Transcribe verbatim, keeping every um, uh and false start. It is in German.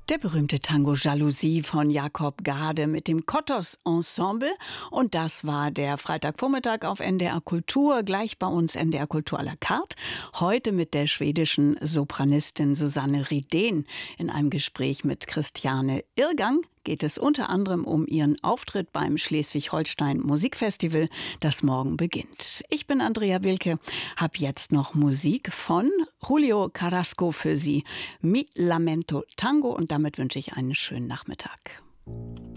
Der berühmte Tango Jalousie von Jakob Gade mit dem Kottos Ensemble. Und das war der Freitagvormittag auf N D R Kultur, gleich bei uns N D R Kultur à la carte. Heute mit der schwedischen Sopranistin Susanne Rydén. In einem Gespräch mit Christiane Irrgang geht es unter anderem um ihren Auftritt beim Schleswig-Holstein Musikfestival, das morgen beginnt. Ich bin Andrea Wilke, habe jetzt noch Musik von Julio Carrasco für Sie. Mi Lamento Tango, und damit wünsche ich einen schönen Nachmittag.